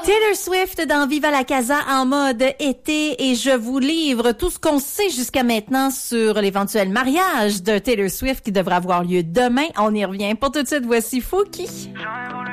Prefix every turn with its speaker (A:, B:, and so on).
A: Taylor Swift dans Viva la Casa en mode été et je vous livre tout ce qu'on sait jusqu'à maintenant sur l'éventuel mariage de Taylor Swift qui devra avoir lieu demain. On y revient. Pour tout de suite, voici Fouki.